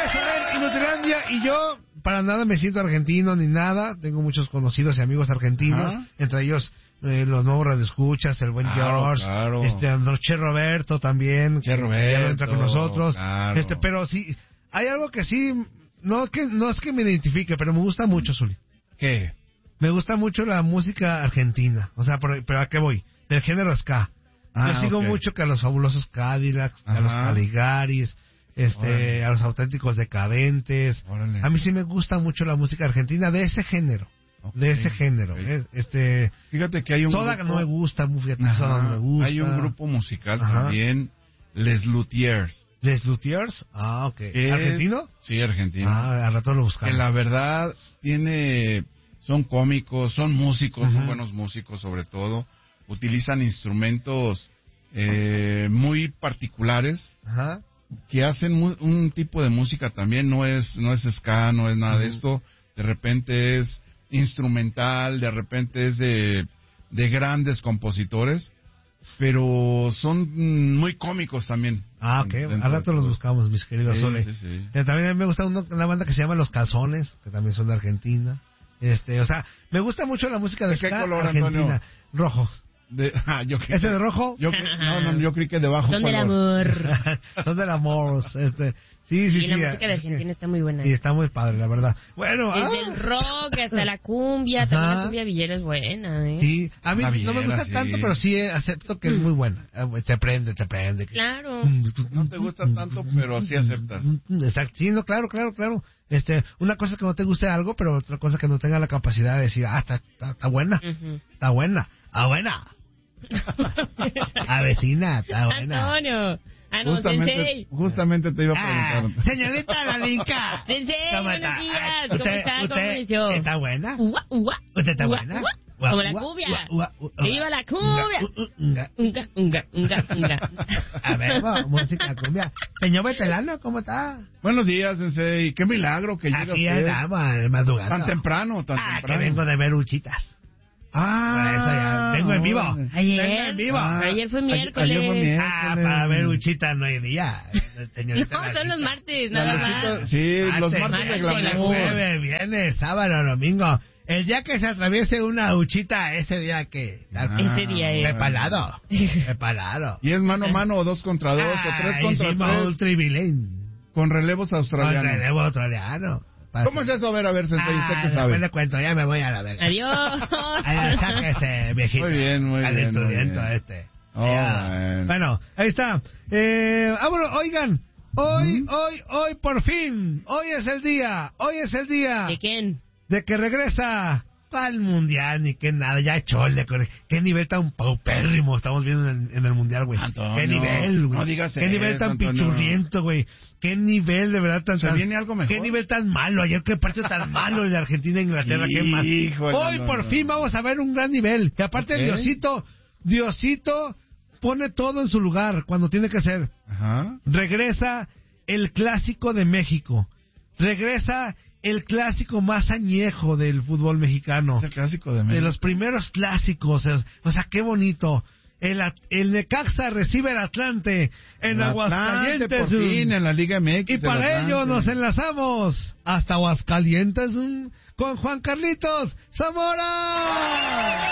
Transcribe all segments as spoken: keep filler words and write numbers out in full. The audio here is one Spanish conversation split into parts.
es a ver Inutilandia y yo para nada me siento argentino ni nada. Tengo muchos conocidos y amigos argentinos, ¿ah? Entre ellos eh, los nuevos radioescuchas, el buen claro, George, claro. este Che Roberto también, Che que Roberto, ya no entra con nosotros. Claro. Este, pero sí, hay algo que sí, no que no es que me identifique, pero me gusta mucho, Zuli. ¿Qué? Me gusta mucho la música argentina, o sea, pero, pero ¿a qué voy? Del género ska. Ah, Yo sigo okay. mucho que a los fabulosos Cadillacs, Ajá. a los Caligaris, este, Órale. A los auténticos decadentes. Órale. A mí sí me gusta mucho la música argentina de ese género, okay. de ese género. Okay. Este, fíjate que hay un Soda grupo... no me gusta, fíjate, Soda no me gusta. Hay un grupo musical Ajá. también, Les Luthiers. ¿Les Luthiers? Ah, ok. Es... ¿Argentino? Sí, argentino. Ah, al rato lo buscamos. Que la verdad tiene, son cómicos, son músicos, uh-huh. son buenos músicos sobre todo. Utilizan instrumentos eh, muy particulares. Ajá. Que hacen mu- un tipo de música también, no es no es ska, no es nada uh-huh. de esto, de repente es instrumental, de repente es de, de grandes compositores, pero son muy cómicos también. Ah, ok, al rato los buscamos, mis queridos sí, Sole. Sí, sí. Eh, también a mí me gusta una, una banda que se llama Los Calzones, que también son de Argentina. Este, o sea, me gusta mucho la música de, ¿De qué ska color, argentina. Antonio? Rojo. De, ah, yo creí ¿Ese que, de rojo? Yo cre- no, no, yo creí que de bajo Son color. del amor. Son del amor. Este, sí, sí, y sí. la música de Argentina está muy buena. Y está muy padre, la verdad. Bueno, desde ah. el rock hasta la cumbia, Ajá. también la cumbia villera es buena, ¿eh? Sí, a mí La no me villera, gusta sí. tanto, pero sí acepto que es muy buena. Te prende, te prende. Claro. No te gusta tanto, pero sí aceptas. Exacto, sí, no, claro, claro, claro. Este, una cosa es que no te guste algo, pero otra cosa que no tenga la capacidad de decir, ah, está, está, está buena, Uh-huh. está buena, ah, buena. A vecina, está buena. Antonio. Ah, no, Justamente, Sensei. justamente te iba a Ah, preguntar. señorita Lalinka. Sensei, ¿Cómo buenos está? días. Ay, ¿Cómo usted- está? ¿Cómo usted amaneció? ¿Está buena? Ua, ua, ¿Usted está ua, buena? ua. Ua, Como la ua, cumbia. ua, ua, ua. ¡Viva la cumbia! Unga, unga. Unga, unga, unga, unga. A ver, vamos, música cumbia. Señor Betelano, ¿cómo está? Buenos días, Sensei. Qué milagro que llega Aquí usted. andamos, madrugando. Tan temprano, tan Ah, temprano. que vengo de ver Uchitas. Ah, Por eso ya, vengo en vivo. órale. Ayer, Vengo en vivo. Ah, ayer fue ayer- miércoles. ayer fue miércoles. Ah, para ver Uchitas no hay día. Señorita No, son los Lalinka. martes, La nada luchita- más. sí, los Martes, martes de martes, glamour. jueves, viernes, sábado, domingo. El día que se atraviese una Uchita, ese día que... Ah, Ese día es. Preparado. Preparado. Y es mano a mano, o dos contra dos, o tres contra tres, un tribilín. con relevos Con australianos. relevo australiano. ¿Cómo es eso? A ver, a ver, Sensei, ¿usted Ah, qué después sabe? le cuento, ya me voy a la verga. Adiós. Ahí, sáquese, viejito. Muy bien, muy bien, Calenturiento muy bien. este. Oh, Ya. bueno. Bueno, ahí está. Eh, vámonos, oigan. Hoy, hoy, hoy, por fin. Hoy es el día. Hoy es el día. ¿De quién? De que regresa al mundial, ni que nada, ya chole, con- qué nivel tan paupérrimo estamos viendo en, en el mundial, güey. Antonio, Qué nivel, güey. no digas Qué nivel eso, tan Antonio. pichurriento, güey. Qué nivel, de verdad, tan, ¿Se tan- viene algo mejor? Qué nivel tan malo, ayer qué partido tan malo el de Argentina e Inglaterra, qué mal. Híjole, Hoy no, por no. fin vamos a ver un gran nivel. Y aparte Ok. Diosito, Diosito pone todo en su lugar cuando tiene que ser. Ajá. Regresa el clásico de México. Regresa el clásico más añejo del fútbol mexicano. Es el clásico de De México. los primeros clásicos. O sea, o sea, qué bonito. El, At- el Necaxa recibe al Atlante en El Aguascalientes. Atlante, por fin, en la Liga M X. Y el para Atlante. ello nos enlazamos hasta Aguascalientes mm, con Juan Carlitos Zamora.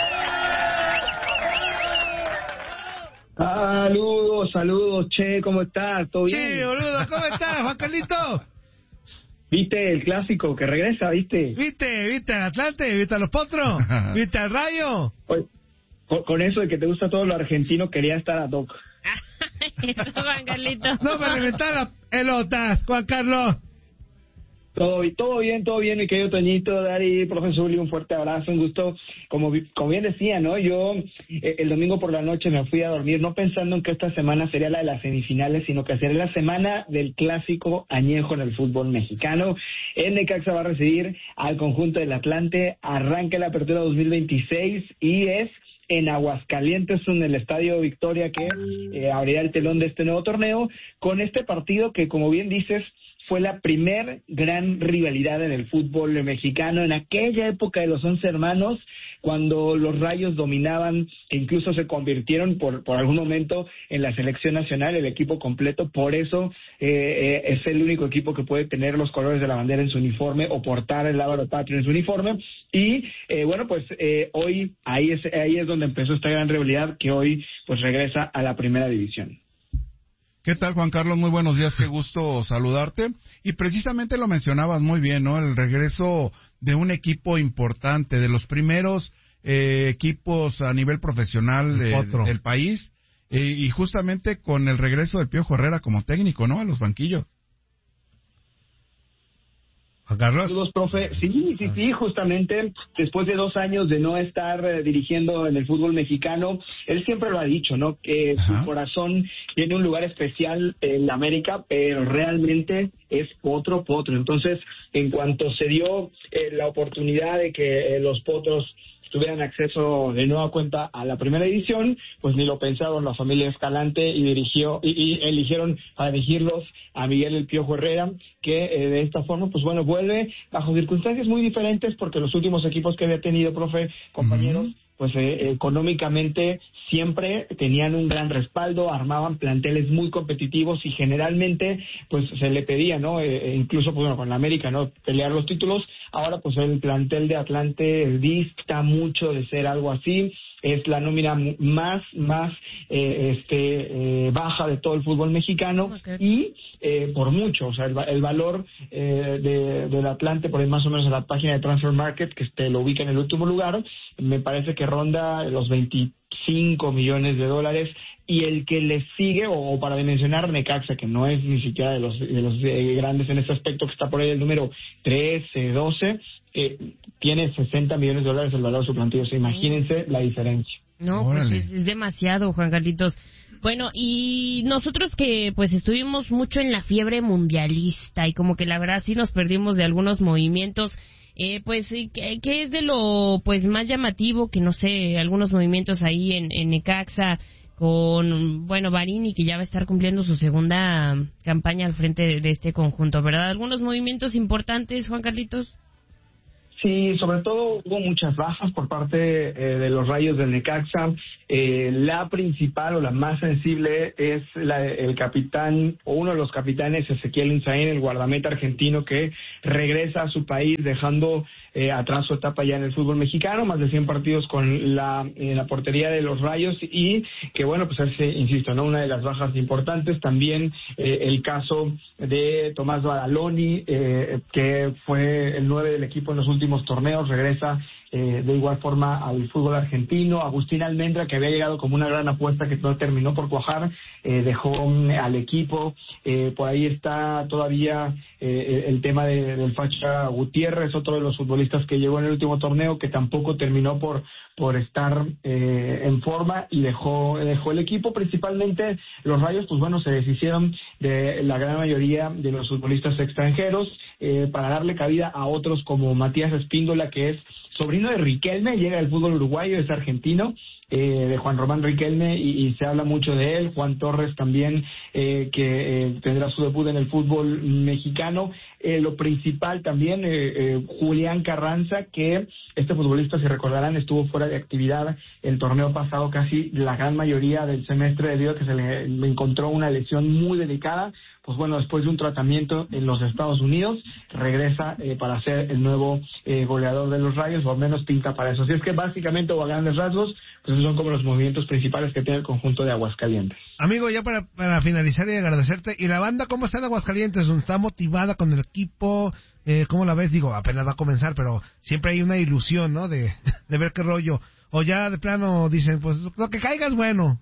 Saludos, saludos, Che, ¿cómo estás? ¿Todo bien? Sí, boludo, ¿cómo estás, Juan Carlitos? ¿Viste el clásico que regresa, viste? ¿Viste? ¿Viste al Atlante? ¿Viste a los Potros? ¿Viste al Rayo? Oye, Con, con eso de que te gusta todo lo argentino, quería estar a Doc. Eso, Juan Carlitos. No me reventaron pelotas, Juan Carlos. Todo, todo bien, todo bien, mi querido Toñito, Dari, profesor Uli, un fuerte abrazo, un gusto. Como, vi- como bien decía, ¿no? Yo eh, el domingo por la noche me fui a dormir, no pensando en que esta semana sería la de las semifinales, sino que sería la semana del clásico añejo en el fútbol mexicano. El Necaxa va a recibir al conjunto del Atlante, arranca la apertura dos mil veintiséis y es en Aguascalientes, en el Estadio Victoria, que eh, abrirá el telón de este nuevo torneo, con este partido que, como bien dices, fue la primer gran rivalidad en el fútbol mexicano. En aquella época de los once hermanos, cuando los Rayos dominaban, e incluso se convirtieron por, por algún momento en la selección nacional, el equipo completo. Por eso eh, eh, es el único equipo que puede tener los colores de la bandera en su uniforme o portar el lábaro patrio en su uniforme. Y eh, bueno, pues eh, hoy ahí es, ahí es donde empezó esta gran rivalidad que hoy pues regresa a la primera división. ¿Qué tal, Juan Carlos? Muy buenos días, qué gusto saludarte. Y precisamente lo mencionabas muy bien, ¿no? El regreso de un equipo importante, de los primeros eh, equipos a nivel profesional eh, del país, eh, y justamente con el regreso del Piojo Herrera como técnico, ¿no? A los banquillos. Juan Carlos. Saludos, profe. Sí, sí, sí, justamente después de dos años de no estar eh, dirigiendo en el fútbol mexicano, él siempre lo ha dicho, ¿no? Que Ajá. su corazón tiene un lugar especial en América, pero realmente es otro potro. Entonces, en cuanto se dio eh, la oportunidad de que eh, los potros tuvieran acceso de nueva cuenta a la primera edición, pues ni lo pensaron la familia Escalante y dirigió y, y eligieron a dirigirlos a Miguel El Piojo Herrera, que eh, de esta forma, pues bueno, vuelve bajo circunstancias muy diferentes, porque los últimos equipos que había tenido, profe, compañeros, uh-huh. pues eh, económicamente siempre tenían un gran respaldo, armaban planteles muy competitivos y generalmente pues se le pedía, ¿no? Eh, incluso pues bueno, con la América, ¿no? Pelear los títulos. Ahora pues el plantel de Atlante dista mucho de ser algo así. Es la nómina más más eh, este eh, baja de todo el fútbol mexicano, okay. y eh, por mucho, o sea, el, el valor eh, de, del Atlante, por ahí más o menos en la página de Transfer Market, que este, lo ubica en el último lugar, me parece que ronda los veinticinco millones de dólares, y el que le sigue, o para dimensionar, Necaxa, que no es ni siquiera de los de los eh, grandes en este aspecto, que está por ahí el número trece, doce, eh, tiene sesenta millones de dólares el valor de su plantilla. O sea, imagínense la diferencia. No, pues es, es demasiado, Juan Carlitos. Bueno, y nosotros que pues estuvimos mucho en la fiebre mundialista y como que la verdad sí nos perdimos de algunos movimientos, eh, pues ¿qué, qué es de lo pues más llamativo? Que no sé, algunos movimientos ahí en, en Necaxa con, bueno, Barini, que ya va a estar cumpliendo su segunda campaña al frente de, de este conjunto, ¿verdad? ¿Algunos movimientos importantes, Juan Carlitos? Sí, sobre todo hubo muchas bajas por parte eh, de los Rayos del Necaxa. Eh, la principal o la más sensible es la, el capitán, o uno de los capitanes, Ezequiel Insaín, el guardameta argentino, que regresa a su país dejando eh, atrás su etapa ya en el fútbol mexicano, más de cien partidos con la, eh, la portería de los Rayos, y que bueno, pues es, insisto, ¿no? Una de las bajas importantes. También eh, el caso de Tomás Badaloni, eh, que fue el nueve del equipo en los últimos torneos, regresa eh, de igual forma al fútbol argentino. Agustín Almendra, que había llegado como una gran apuesta que no terminó por cuajar, eh, dejó um, al equipo. Eh, por ahí está todavía eh, el tema de, del Facha Gutiérrez, otro de los futbolistas que llegó en el último torneo, que tampoco terminó por por estar eh, en forma y dejó dejó el equipo. Principalmente los Rayos, pues bueno, se deshicieron de la gran mayoría de los futbolistas extranjeros eh, para darle cabida a otros como Matías Espíndola, que es sobrino de Riquelme, llega del fútbol uruguayo, es argentino, eh, de Juan Román Riquelme, y, y se habla mucho de él. Juan Torres también, eh, que eh, tendrá su debut en el fútbol mexicano. Eh, lo principal también, eh, eh, Julián Carranza, que este futbolista, si recordarán, estuvo fuera de actividad el torneo pasado casi la gran mayoría del semestre debido a que se le, le encontró una lesión muy delicada. Pues bueno, después de un tratamiento en los Estados Unidos, regresa eh, para ser el nuevo eh, goleador de los Rayos, o al menos pinta para eso. Así es que básicamente, o a grandes rasgos, pues esos son como los movimientos principales que tiene el conjunto de Aguascalientes. Amigo, ya para, para finalizar y agradecerte, ¿y la banda cómo está en Aguascalientes? ¿Está motivada con el equipo? Eh, ¿Cómo la ves? Digo, apenas va a comenzar, pero siempre hay una ilusión, ¿no? De, de ver qué rollo. O ya de plano dicen, pues lo que caiga es bueno.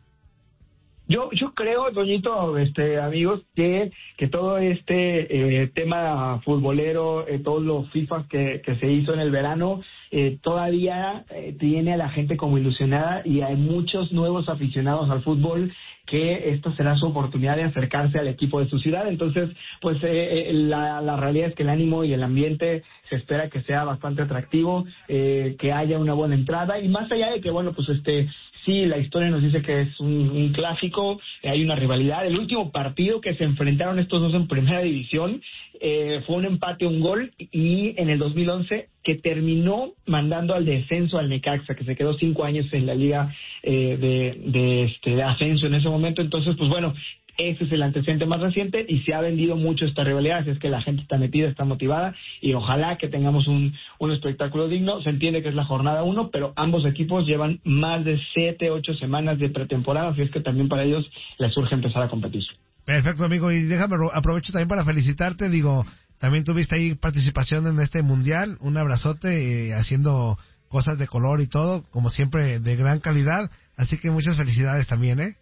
Yo yo creo, Doñito, este, amigos, que que todo este eh, tema futbolero, eh, todos los FIFA que, que se hizo en el verano, eh, todavía eh, tiene a la gente como ilusionada, y hay muchos nuevos aficionados al fútbol que esta será su oportunidad de acercarse al equipo de su ciudad. Entonces, pues eh, eh, la, la realidad es que el ánimo y el ambiente se espera que sea bastante atractivo, eh, que haya una buena entrada, y más allá de que, bueno, pues este sí, la historia nos dice que es un, un clásico, hay una rivalidad. El último partido que se enfrentaron estos dos en primera división eh, fue un empate, un gol, y en el dos mil once que terminó mandando al descenso al Necaxa, que se quedó cinco años en la liga eh, de, de, este, de ascenso en ese momento. Entonces, pues bueno, ese es el antecedente más reciente y se ha vendido mucho esta rivalidad, así es que la gente está metida, está motivada y ojalá que tengamos un, un espectáculo digno. Se entiende que es la jornada uno, pero ambos equipos llevan más de siete, ocho semanas de pretemporada, así es que también para ellos les urge empezar a competir. Perfecto, amigo, y déjame, aprovecho también para felicitarte, digo, también tuviste ahí participación en este mundial, un abrazote, eh, haciendo cosas de color y todo, como siempre, de gran calidad, así que muchas felicidades también, ¿eh?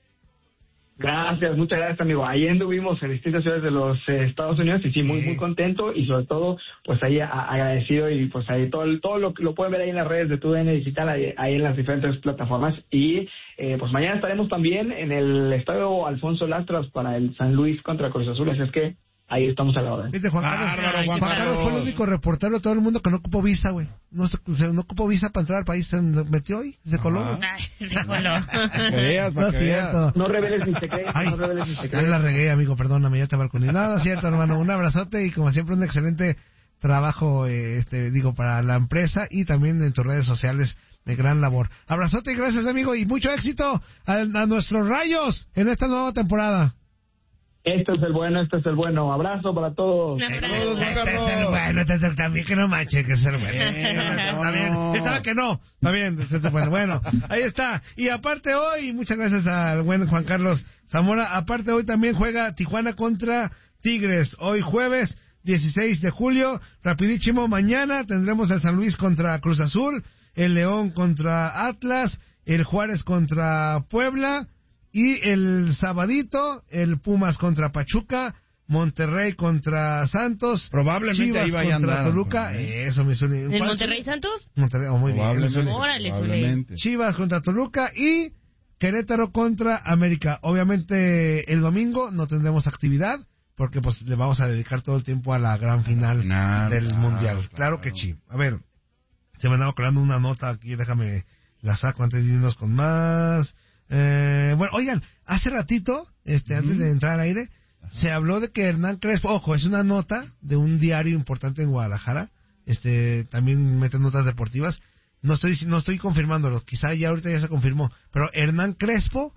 Gracias, muchas gracias, amigo. Ahí anduvimos en distintas ciudades de los eh, Estados Unidos y sí, muy muy contento y sobre todo, pues ahí a, agradecido y pues ahí todo todo lo lo pueden ver ahí en las redes de Tu D N Digital, ahí, ahí en las diferentes plataformas y eh, pues mañana estaremos también en el Estadio Alfonso Lastras para el San Luis contra Cruz Azul, así es que ahí estamos a la orden. Este Juan Carlos, Bárbaro, Juan, Juan Carlos Carlos. fue el único reportero de todo el mundo que no ocupó visa, güey. No se, se- no ocupó visa para entrar al país, se metió y se coló. Ajá. güey. Ay, se coló. Para que veas, para No que es veas. cierto. No reveles mis secretos, Ay, no reveles mis ya secretos. la regué, amigo, perdóname, ya te balconé. Nada, es cierto, hermano. Un abrazote y como siempre un excelente trabajo, eh, este, digo, para la empresa y también en tus redes sociales de gran labor. Abrazote y gracias, amigo, y mucho éxito a, a nuestros Rayos en esta nueva temporada. Este es el bueno, este es el bueno. Abrazo para todos. Un abrazo. Saludos, Juan Este es el Carlos. bueno, este es el también que no manche, que es el bueno. Está bien, no. estaba que no, está bien, este es el bueno. Bueno, ahí está. Y aparte hoy, muchas gracias al buen Juan Carlos Zamora, aparte hoy también juega Tijuana contra Tigres, hoy jueves dieciséis de julio, rapidísimo, mañana tendremos el San Luis contra Cruz Azul, el León contra Atlas, el Juárez contra Puebla, y el sabadito, el Pumas contra Pachuca, Monterrey contra Santos, Probablemente Chivas ahí vaya a contra andar, Toluca, ¿eh? eso me suena. ¿El Monterrey Santos? Monterrey, oh, muy bien. Probablemente. Zuli. Órale, Zuli. probablemente. Chivas contra Toluca y Querétaro contra América. Obviamente el domingo no tendremos actividad porque pues le vamos a dedicar todo el tiempo a la gran final Final, del claro, Mundial. Claro, claro. que sí. A ver, se me andaba creando una nota aquí, déjame la saco antes de irnos con más. Eh, bueno, oigan, hace ratito, este, antes de entrar al aire, se habló de que Hernán Crespo, ojo, es una nota de un diario importante en Guadalajara, este, también mete notas deportivas, no estoy, no estoy confirmándolo, quizá ya ahorita ya se confirmó, pero Hernán Crespo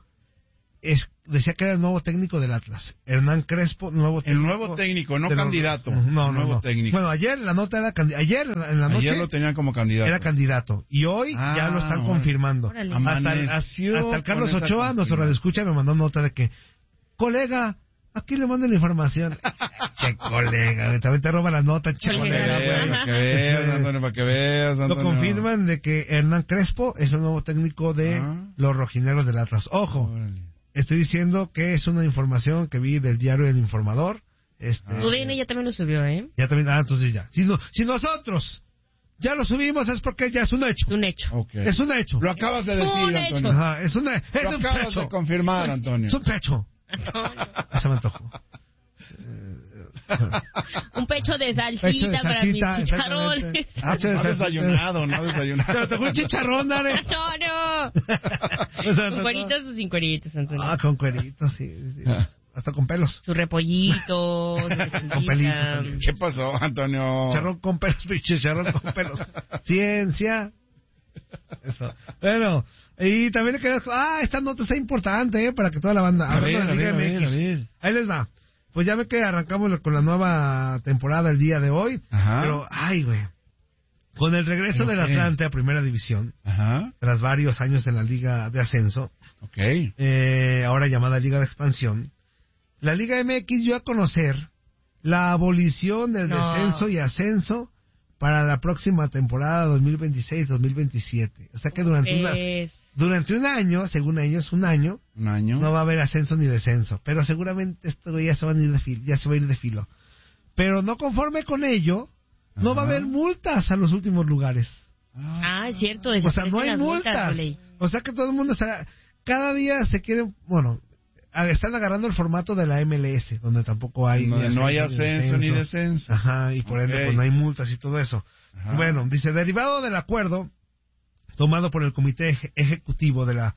es, decía que era el nuevo técnico del Atlas. Hernán Crespo, nuevo técnico. El nuevo técnico, no de los- candidato. No, no, El nuevo no. técnico. Bueno, ayer la nota era candi- ayer en la noche Ayer lo tenían como candidato. era candidato y hoy Ah, ya lo están órale. confirmando. Órale. Hasta, el- Amaneció hasta el Carlos con esa Ochoa, nuestro confirmación. radioescucha, me mandó nota de que, colega, aquí le mando la información. Che, colega, también te roba las notas, che, Colega. colega. Para que veas, bueno. para que veas, Antonio, para que veas, Lo Antonio. confirman de que Hernán Crespo es el nuevo técnico de Ah. los rojineros del Atlas. Ojo, Órale. estoy diciendo que es una información que vi del diario El Informador. Este, Tu D N ya también lo subió, ¿eh? ya también, ah, entonces ya. Si, no- si nosotros ya lo subimos es porque ya es un hecho. Es un hecho. Ok. Es un hecho. Lo acabas de decir, Un hecho. Antonio. Ajá, es, una, es Lo un acabas hecho. de confirmar, Antonio. Es un pecho. Antonio. Se me antojó. Un pecho de salsita, Pecho de para salsita, mis chicharrones. exactamente. Ah, Pecho de no salsita. desayunado, no Se me desayunado. antojó un chicharrón, dale. Antonio. Se me ¿Con antojó. cueritos o sin cueritos, Antonio? Ah, con cueritos, sí, sí. Hasta con pelos. Su repollito, su lechuguita. pelitos también. ¿Qué pasó, Antonio? Chicharrón con pelos, pinche chicharrón con pelos. Ciencia. Eso. Bueno, y también le quería... Ah, esta nota está importante, ¿eh? Para que toda la banda... A ver, hablando de a Liga ver, a ver, M X. a ver. Ahí les va. Pues ya ve que arrancamos con la nueva temporada el día de hoy. Ajá. Pero, ay, güey. Con el regreso ¿Pero del qué? Atlante a Primera División, Ajá, tras varios años en la Liga de Ascenso, ok. eh, ahora llamada Liga de Expansión, la Liga M X dio a conocer la abolición del No. descenso y ascenso para la próxima temporada dos mil veintiséis dos mil veintisiete. O sea que durante una, Es... durante un año, según ellos, un año, Un año. no va a haber ascenso ni descenso. Pero seguramente esto ya se, van a ir de filo, ya se va a ir de filo. Pero no conforme con ello, no va a Ajá. haber multas a los últimos lugares. Ah, es cierto. O sea, no hay desaparecen las multas. Oley. O sea que todo el mundo estará... Cada día se quieren... Bueno, a- están agarrando el formato de la M L S, donde tampoco hay... Donde ni no hay ascenso ascenso ni descenso. Ajá, y por ende Ok. pues no hay multas y todo eso. Ajá. Bueno, dice, derivado del acuerdo tomado por el Comité Eje- Ejecutivo de la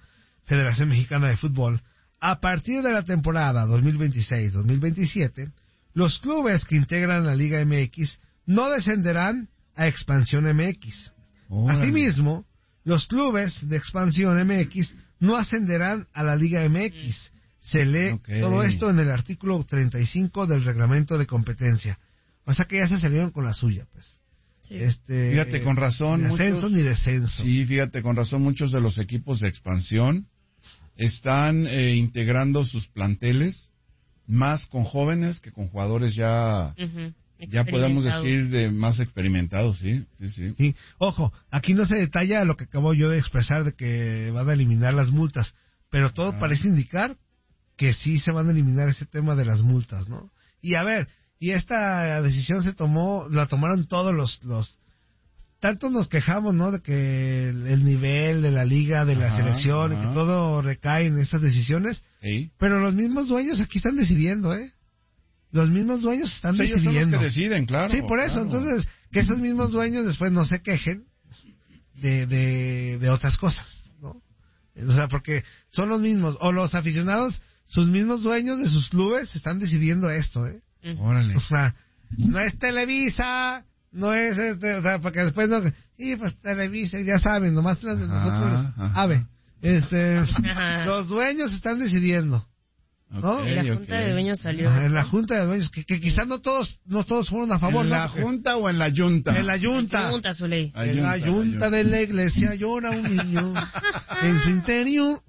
Federación Mexicana de Fútbol, a partir de la temporada dos mil veintiséis dos mil veintisiete, los clubes que integran la Liga M X no descenderán a Expansión M X. Órale. Asimismo, los clubes de Expansión M X no ascenderán a la Liga M X. Se lee Okay. todo esto en el artículo treinta y cinco del reglamento de competencia. O sea que ya se salieron con la suya, pues. Sí. Este, Fíjate, con razón, Ni ascenso muchos- ni descenso. Sí, fíjate, con razón muchos de los equipos de expansión están eh, integrando sus planteles más con jóvenes que con jugadores ya, Ujú. ya podemos Experimentado. decir, de más experimentados, sí, sí, sí. Sí. Ojo, aquí no se detalla lo que acabo yo de expresar de que van a eliminar las multas, pero todo Ajá. parece indicar que sí se van a eliminar ese tema de las multas, ¿no? Y a ver, y esta decisión se tomó, la tomaron todos los, los, tanto nos quejamos, ¿no? De que el, el nivel de la liga, de la Ajá, selección, y ajá. que todo recae en estas decisiones, Sí. pero los mismos dueños aquí están decidiendo, ¿eh? Los mismos dueños están Sí, ellos son los decidiendo. que deciden, claro. Sí, por eso. claro. Entonces, que esos mismos dueños después no se quejen de, de, de otras cosas, ¿no? O sea, porque son los mismos, o los aficionados, sus mismos dueños de sus clubes están decidiendo esto, ¿eh? Ujú. Órale. O sea, no es Televisa, no es, este, o sea, porque después no, sí, pues Televisa, ya saben, nomás las de Ajá, nosotros, ajá. ave, este, Ajá. los dueños están decidiendo. ¿no? Ok, Y la ok. Junta de Dueños salió. En la junta de dueños, que, que quizás no todos, no todos fueron a favor, ¿En ¿no? la Porque- junta o en la yunta? En la yunta. Junta, Zuley. Ah, En la yunta, yunta la de la iglesia llora un niño en su interior.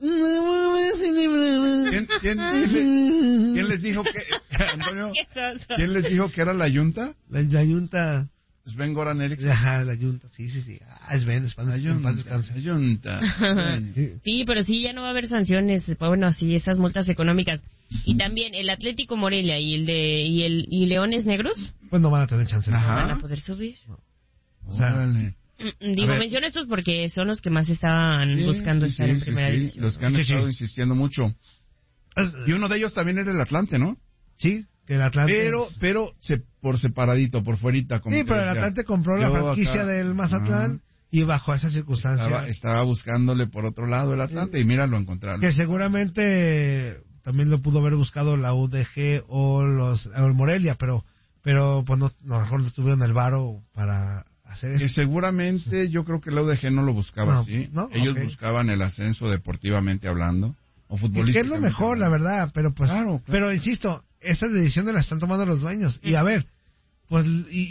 ¿Quién, quién, quién le- quién les dijo que, Antonio, quién les dijo que era la yunta? La, la yunta. Sven Goran Eriksson. Ajá, la yunta, sí, sí, sí. Ah, es Ben, es La yunta, la yunta. Sí. Sí, pero sí, ya no va a haber sanciones, bueno, sí, esas multas económicas. Y también el Atlético Morelia y el de y el y Leones Negros Pues no van a tener chance. Ajá. van a poder subir. O sea, Órale. Mm, Digo, ver. menciono estos porque son los que más estaban Sí, buscando sí, estar sí, en sí, primera sí, división. los que han Sí, estado sí. insistiendo mucho. Y uno de ellos también era el Atlante, ¿no? sí, que el Atlante. Pero, pero se, por separadito, por fuerita. Como sí, te pero el decía. Atlante compró la Yo franquicia acá- del Mazatlán Ajá. y bajo esa circunstancia. Estaba, estaba buscándole por otro lado el Atlante y mira, lo encontraron. Que seguramente también lo pudo haber buscado la U D G o los o el Morelia, pero pero pues no, no, a lo mejor no tuvieron el varo para hacer Que eso. seguramente yo creo que la U D G no lo buscaba No, así. ¿no? Ellos Ok. buscaban el ascenso deportivamente hablando o Que futbolísticamente. es lo mejor, la hablando. verdad, pero pues Claro, claro. pero insisto, estas decisiones las están tomando los dueños. Y a ver, pues y,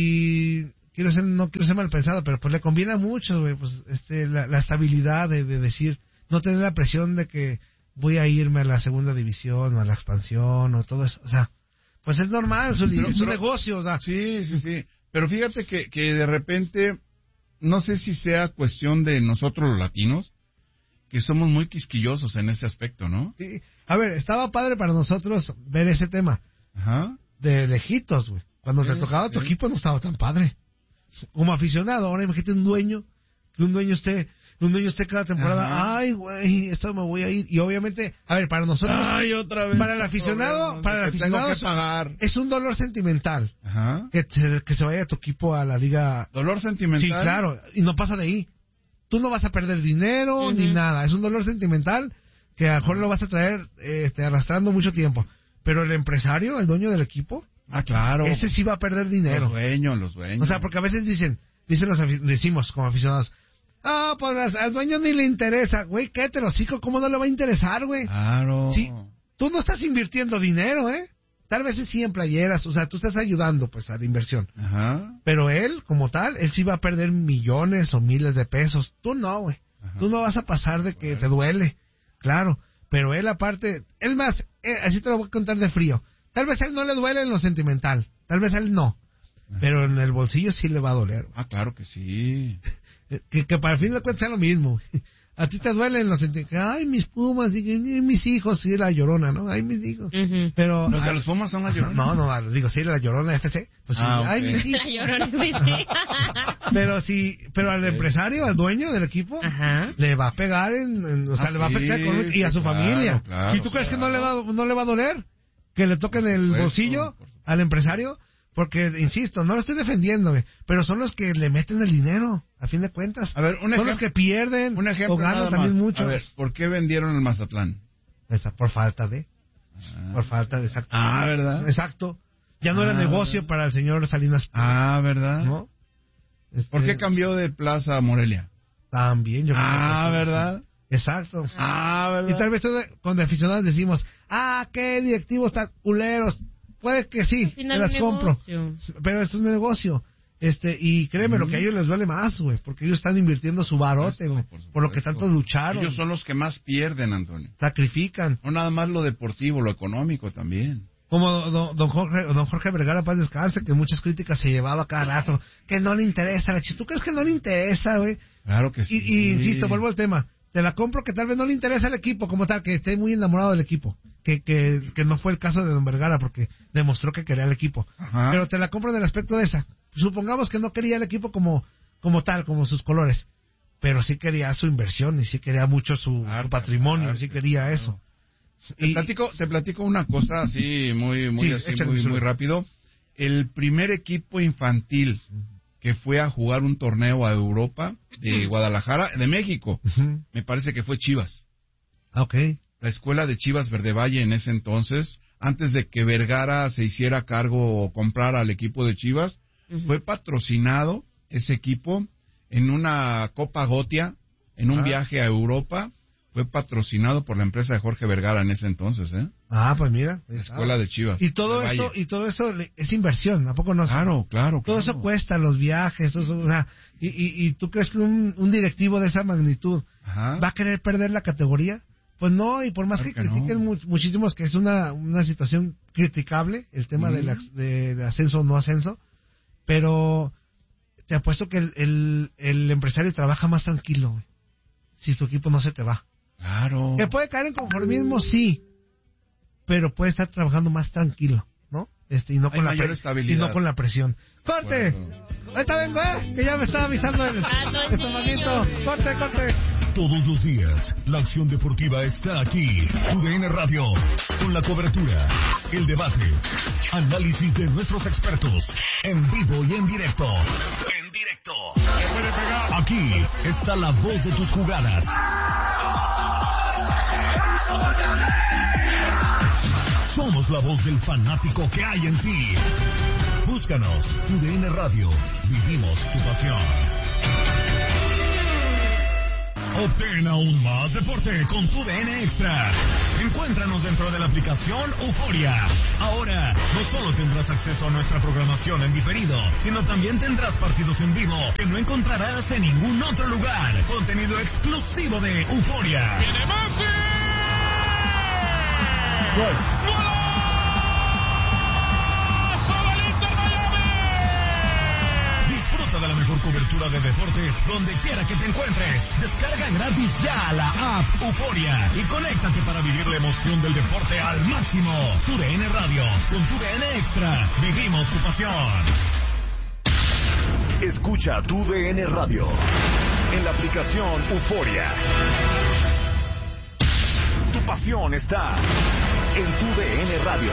y quiero ser no quiero ser mal pensado, pero pues le conviene a muchos, güey, pues este la, la estabilidad de, de decir, no tener la presión de que voy a irme a la segunda división o a la expansión o todo eso, o sea, pues es normal, es un, Pero- es un pero- negocio, o sea, Sí, sí, sí. Pero fíjate que, que de repente, no sé si sea cuestión de nosotros los latinos, que somos muy quisquillosos en ese aspecto, ¿no? sí. A ver, estaba padre para nosotros ver ese tema Ajá. de lejitos, güey. Cuando Sí, te tocaba tu sí. equipo no estaba tan padre. Como aficionado, ahora imagínate un dueño, que un dueño esté, un dueño esté cada temporada, Ajá. ay, güey, esto me voy a ir. Y obviamente, a ver, para nosotros, otra vez. para el aficionado, para el que tengo aficionado que pagar. es un dolor sentimental Ajá. que, te- que se vaya tu equipo a la liga. Dolor sentimental. Sí, claro, y no pasa de ahí. Tú no vas a perder dinero ni Ujú. nada, es un dolor sentimental que a lo mejor lo vas a traer este, arrastrando mucho tiempo. Pero el empresario, el dueño del equipo, Ah, claro. ese sí va a perder Los dinero. dueños, los dueños. O sea, porque a veces dicen, dicen los afi- decimos como aficionados, ah, pues as- al dueño ni le interesa, güey, cállate los hocico, ¿cómo no le va a interesar, güey? Claro. Sí, tú no estás invirtiendo dinero, ¿eh? Tal vez sí en playeras, o sea, tú estás ayudando, pues, a la inversión. Ajá. Pero él, como tal, él sí va a perder millones o miles de pesos. Tú no, güey. Ajá. Tú no vas a pasar de que te duele, claro. Pero él aparte, él más, eh, así te lo voy a contar de frío. Tal vez a él no le duele en lo sentimental, tal vez a él no. Pero en el bolsillo sí le va a doler, güey. Ah, claro que sí. Que, que para el fin de cuentas sea lo mismo. A ti te duelen los sentimientos. Ay, mis pumas, y, y mis hijos, sí, la llorona, ¿no? Ay, mis hijos. Ujú. Pero. ¿Los de ay, los Pumas son la llorona? No, no, digo, sí, la llorona F C. Pues sí, Ah, ay, ok. mis hijos. La llorona, ¿viste? Pero sí, pero al empresario, al dueño del equipo, Ajá. le va a pegar en, en- o sea, Ah, le va a afectar sí, económica- y a su sí, claro, familia. claro, ¿Y tú crees que no claro. le va, no le va a doler? Que le toquen el supuesto, bolsillo por supuesto. al empresario. Porque, insisto, no lo estoy defendiendo, güey, pero son los que le meten el dinero, a fin de cuentas. A ver, un son ejemplo, los que pierden un ejemplo o ganan nada también más. mucho. A ver, ¿por qué vendieron el Mazatlán? Esa, por falta de... Ah. Por falta de... Exacto. Ah, ¿verdad? Exacto. Ya no Ah, era negocio ¿verdad? para el señor Salinas. Ah, ¿verdad? ¿No? Este, ¿Por qué cambió de Plaza a Morelia? También, yo creo que Ah, por- ¿verdad? Exacto. Ah, ¿verdad? Y tal vez todo- con aficionados decimos, ah, qué directivos tan culeros. Puede que sí, Al te final las un compro. negocio. Pero es un negocio. Este, y créeme, Mm. lo que a ellos les duele más, güey, porque ellos están invirtiendo su barote, Por güey, supuesto. por lo que tanto lucharon, Ellos son los que más pierden, Antonio. sacrifican. No nada más lo deportivo, lo económico también. Como don, don Jorge, don Jorge Vergara, paz descanse, que muchas críticas se llevaba cada rato, que no le interesa la chis. ¿Tú crees que no le interesa, güey? Claro que sí. Y, y insisto, vuelvo al tema. Te la compro que tal vez no le interesa el equipo como tal, que esté muy enamorado del equipo. Que, que, que no fue el caso de don Vergara porque demostró que quería el equipo. Ajá. Pero te la compro del aspecto de esa. Supongamos que no quería el equipo como, como tal, como sus colores. Pero sí quería su inversión y sí quería mucho su, Arte, su patrimonio, arte, sí quería claro. eso. Te Y- platico, te platico una cosa así muy, muy, Sí, así, échale, muy, échale. muy rápido. El primer equipo infantil que fue a jugar un torneo a Europa de Guadalajara, de México, Ujú. me parece que fue Chivas. Ah, ok. La escuela de Chivas Verde Valle en ese entonces, antes de que Vergara se hiciera cargo o comprara al equipo de Chivas, Ujú. fue patrocinado ese equipo en una Copa Gotia, en un Ah. viaje a Europa, fue patrocinado por la empresa de Jorge Vergara en ese entonces, ¿eh? Ah, pues mira. La escuela de Chivas. Y todo de eso, Valle. y todo eso le- es inversión, ¿a poco no? Claro, claro, Todo claro. eso cuesta, los viajes, todo eso, o sea, y, y, y tú crees que un, un directivo de esa magnitud Ajá. va a querer perder la categoría? Pues no, y por más Claro que, que critiquen no. mu- muchísimos que es una, una situación criticable, el tema Ujú. del ax- de, de ascenso o no ascenso, pero te apuesto que el, el, el empresario trabaja más tranquilo, güey, si tu equipo no se te va. Claro. Que puede caer en conformismo, sí, pero puede estar trabajando más tranquilo, ¿no? Este, y no Hay con la mayor pre- estabilidad. y no con la presión. ¡Corte! Bueno. Ahorita vengo, ¿eh? Que ya me estaba avisando el Ah, no, estomaguito. ¡Corte, corte! Todos los días, la acción deportiva está aquí. U D N Radio, con la cobertura, el debate, análisis de nuestros expertos, en vivo y en directo. En directo. Aquí está la voz de tus jugadas. Somos la voz del fanático que hay en ti. Búscanos, U D N Radio, vivimos tu pasión. Obtén aún más deporte con tu D N Extra. Encuéntranos dentro de la aplicación Euforia. Ahora, no solo tendrás acceso a nuestra programación en diferido, sino también tendrás partidos en vivo que no encontrarás en ningún otro lugar. Contenido exclusivo de Euforia. Gol. Disfruta de la mejor cobertura de deportes donde quiera que te encuentres. Descarga gratis ya la app Euforia y conéctate para vivir la emoción del deporte al máximo. Tu D N Radio, con tu D N Extra, vivimos tu pasión. Escucha tu D N Radio en la aplicación Euforia. Tu pasión está en tu D N Radio.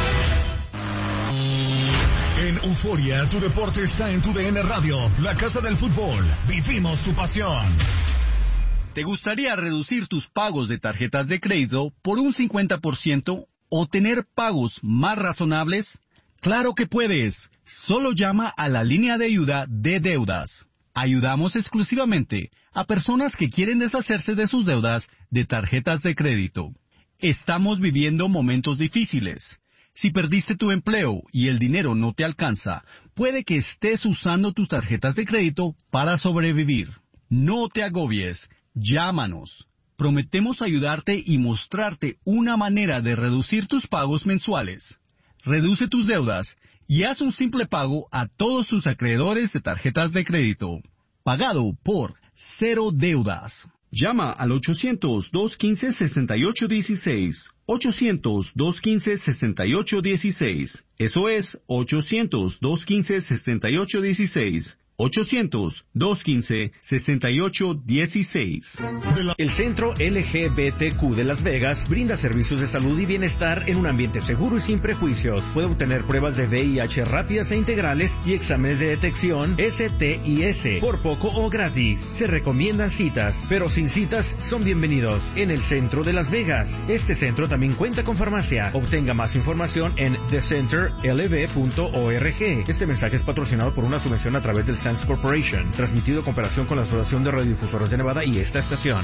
En Euforia, tu deporte está en tu D N Radio, la casa del fútbol. Vivimos tu pasión. ¿Te gustaría reducir tus pagos de tarjetas de crédito por un cincuenta por ciento o tener pagos más razonables? ¡Claro que puedes! Solo llama a la línea de ayuda de deudas. Ayudamos exclusivamente a personas que quieren deshacerse de sus deudas de tarjetas de crédito. Estamos viviendo momentos difíciles. Si perdiste tu empleo y el dinero no te alcanza, puede que estés usando tus tarjetas de crédito para sobrevivir. No te agobies, llámanos. Prometemos ayudarte y mostrarte una manera de reducir tus pagos mensuales. Reduce tus deudas y haz un simple pago a todos tus acreedores de tarjetas de crédito. Pagado por Cero Deudas. Llama al ochocientos, dos quince, sesenta y ocho dieciséis. ochocientos, dos quince, sesenta y ocho dieciséis. Eso es ochocientos, dos quince, sesenta y ocho dieciséis. ochocientos, doscientos quince, sesenta y ocho dieciséis. El Centro L G B T Q de Las Vegas brinda servicios de salud y bienestar en un ambiente seguro y sin prejuicios. Puede obtener pruebas de V I H rápidas e integrales y exámenes de detección S T I S por poco o gratis. Se recomiendan citas, pero sin citas son bienvenidos en el Centro de Las Vegas. Este centro también cuenta con farmacia. Obtenga más información en the center l b punto org. Este mensaje es patrocinado por una subvención a través del Sands Corporation, transmitido en cooperación con la Asociación de Radiodifusoras de Nevada y esta estación.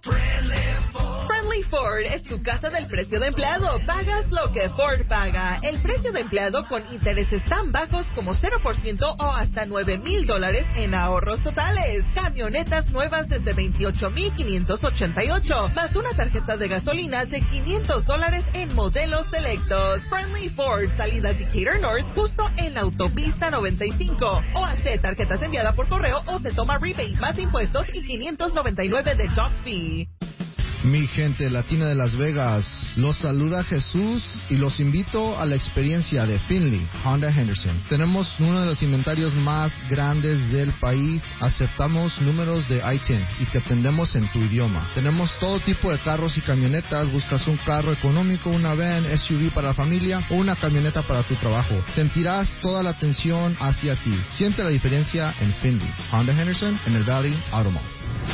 Friendly Ford es tu casa del precio de empleado. Pagas lo que Ford paga. El precio de empleado con intereses tan bajos como cero por ciento o hasta nueve mil dólares en ahorros totales. Camionetas nuevas desde veintiocho mil quinientos ochenta y ocho, más una tarjeta de gasolina de quinientos dólares en modelos selectos. Friendly Ford, salida Decatur North, justo en la autopista noventa y cinco. O hace tarjetas enviadas por correo o se toma rebate más impuestos y quinientos noventa y nueve de dock fee. Mi gente latina de Las Vegas, los saluda Jesús y los invito a la experiencia de Finley Honda Henderson. Tenemos uno de los inventarios más grandes del país, aceptamos números de I T I N y te atendemos en tu idioma. Tenemos todo tipo de carros y camionetas, buscas un carro económico, una van, S U V para la familia o una camioneta para tu trabajo. Sentirás toda la atención hacia ti. Siente la diferencia en Finley Honda Henderson en el Valley Auto Mall.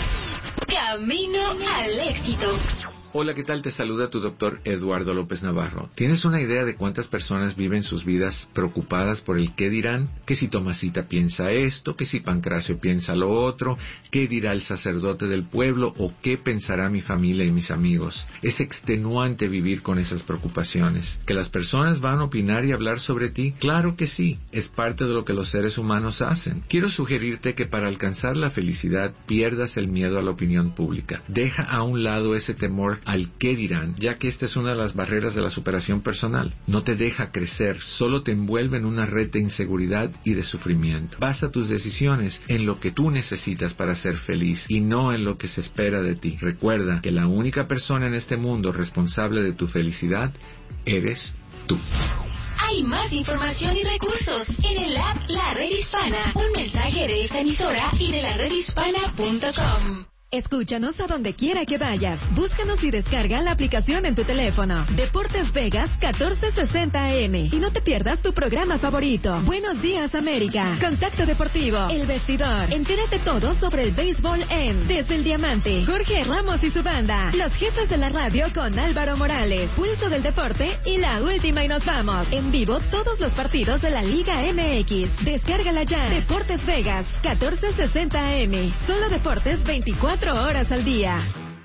Camino al éxito. Hola, ¿qué tal? Te saluda tu doctor Eduardo López Navarro. ¿Tienes una idea de cuántas personas viven sus vidas preocupadas por el qué dirán? Que si Tomasita piensa esto, que si Pancracio piensa lo otro, qué dirá el sacerdote del pueblo o qué pensará mi familia y mis amigos. Es extenuante vivir con esas preocupaciones. ¿Que las personas van a opinar y hablar sobre ti? Claro que sí, es parte de lo que los seres humanos hacen. Quiero sugerirte que para alcanzar la felicidad pierdas el miedo a la opinión pública. Deja a un lado ese temor al qué dirán, ya que esta es una de las barreras de la superación personal. No te deja crecer, solo te envuelve en una red de inseguridad y de sufrimiento. Basa tus decisiones en lo que tú necesitas para ser feliz y no en lo que se espera de ti. Recuerda que la única persona en este mundo responsable de tu felicidad eres tú. Hay más información y recursos en el app La Red Hispana. Un mensaje de esta emisora y de la red hispana punto com. Escúchanos a donde quiera que vayas. Búscanos y descarga la aplicación en tu teléfono. Deportes Vegas catorce sesenta A M. Y no te pierdas tu programa favorito. Buenos días, América. Contacto Deportivo. El Vestidor. Entérate todo sobre el béisbol en Desde el Diamante. Jorge Ramos y su banda. Los jefes de la radio con Álvaro Morales. Pulso del Deporte y la última y nos vamos. En vivo todos los partidos de la Liga M X. Descárgala ya. Deportes Vegas catorce sesenta A M. Solo deportes veinticuatro horas al día.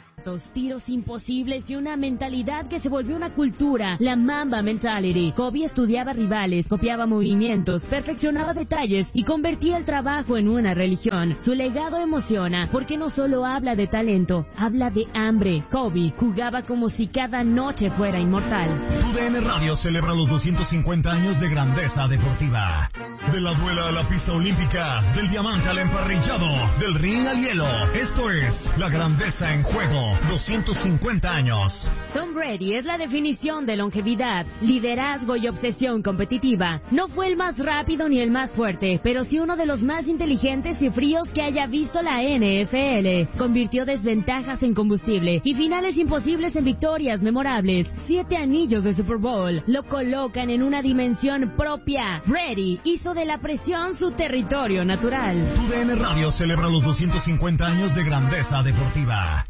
Tiros imposibles y una mentalidad que se volvió una cultura, la Mamba Mentality. Kobe estudiaba rivales, copiaba movimientos, perfeccionaba detalles y convertía el trabajo en una religión. Su legado emociona porque no solo habla de talento, habla de hambre. Kobe jugaba como si cada noche fuera inmortal. Tu D N Radio celebra los doscientos cincuenta años de grandeza deportiva. De la duela a la pista olímpica, del diamante al emparrillado, del ring al hielo. Esto es la grandeza en juego. doscientos cincuenta años. Tom Brady es la definición de longevidad, liderazgo y obsesión competitiva. No fue el más rápido ni el más fuerte, pero sí uno de los más inteligentes y fríos que haya visto la N F L. Convirtió desventajas en combustible y finales imposibles en victorias memorables. Siete anillos de Super Bowl lo colocan en una dimensión propia. Brady hizo de la presión su territorio natural. Tu D N Radio celebra los doscientos cincuenta años de grandeza deportiva.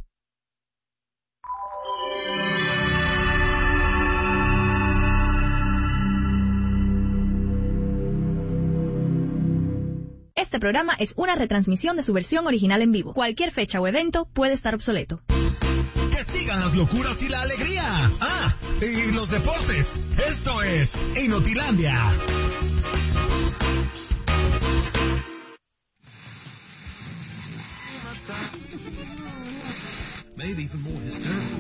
Este programa es una retransmisión de su versión original en vivo. Cualquier fecha o evento puede estar obsoleto. Que sigan las locuras y la alegría. Ah, y los deportes. Esto es Inotilandia. Maybe even more hysterical.